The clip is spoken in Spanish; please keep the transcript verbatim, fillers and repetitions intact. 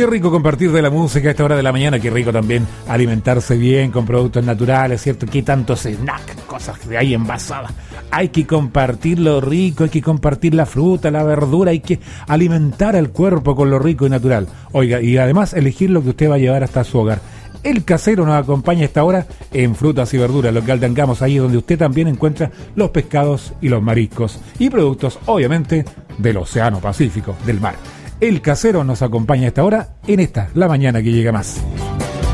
Qué rico compartir de la música a esta hora de la mañana, qué rico también alimentarse bien con productos naturales, ¿cierto? Qué tantos snacks, cosas de ahí envasadas. Hay que compartir lo rico, hay que compartir la fruta, la verdura, hay que alimentar al cuerpo con lo rico y natural. Oiga, y además elegir lo que usted va a llevar hasta su hogar. El Casero nos acompaña a esta hora en Frutas y Verduras, local de Angamos, ahí donde usted también encuentra los pescados y los mariscos y productos, obviamente, del Océano Pacífico, del mar. El Casero nos acompaña a esta hora en esta, la mañana que llega más.